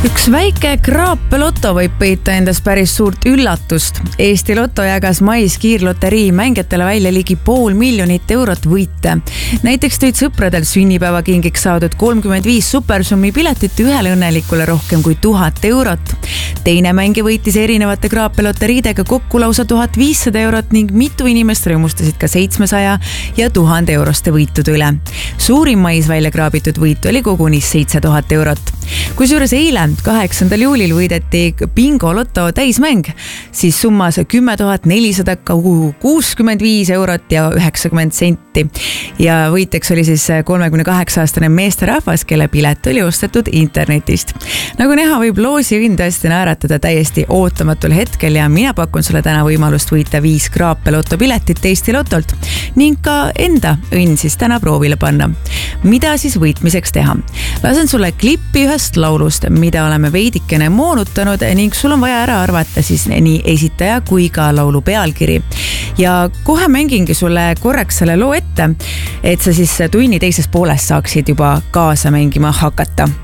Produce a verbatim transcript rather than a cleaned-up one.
Üks väike kraapeloto võib peita endas päris suurt üllatust. Eesti Loto jagas mais kiirloterii mängijatele välja ligi pool miljonit eurot võite. Näiteks tõid sõpradel sünnipäevakingiks saadud kolmkümmend viis supersummi piletit ühele õnnelikule rohkem kui tuhat eurot. Teine mängija võitis erinevate kraapeloteriidega kokku lausa tuhat viissada eurot ning mitu inimest rõõmustasid ka seitsmesaja ja tuhande euroste võitude üle. Suurim mais välja kraabitud võit oli koguni seitse tuhat eurot. Kusjuures eile, kaheksandal juulil võideti bingo loto täismäng, siis summas kümme tuhat nelisada kuuskümmend viis eurot ja üheksakümmend senti. Ja võitjaks oli siis kolmekümne kaheksa aastane meesterahvas, kelle pilet oli ostetud internetist. Nagu näha, võib loosi õnn tõesti naeratada täiesti ootamatul hetkel ja mina pakun sulle täna võimalust võita viis kraapeloto piletit Eesti Lotolt ning ka enda õnn siis täna proovile panna. Mida siis võitmiseks teha? Lasen sulle klippi ühest laulust, mida oleme veidikene moonutanud ning sul on vaja ära arvata siis nii esitaja kui ka laulu pealkiri. Ja kohe mängingi sulle korraks selle loo ette, et sa siis tunni teises pooles saaksid juba kaasa mängima hakata.